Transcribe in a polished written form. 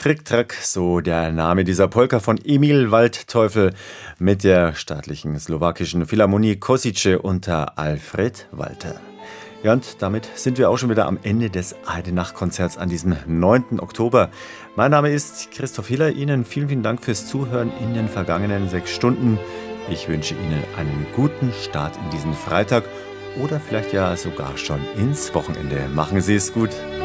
Trick-Track, so der Name dieser Polka von Emil Waldteufel mit der staatlichen slowakischen Philharmonie Kosice unter Alfred Walter. Ja, und damit sind wir auch schon wieder am Ende des Heide-Nacht-Konzerts an diesem 9. Oktober. Mein Name ist Christoph Hiller. Ihnen vielen, vielen Dank fürs Zuhören in den vergangenen 6 Stunden. Ich wünsche Ihnen einen guten Start in diesen Freitag oder vielleicht ja sogar schon ins Wochenende. Machen Sie es gut.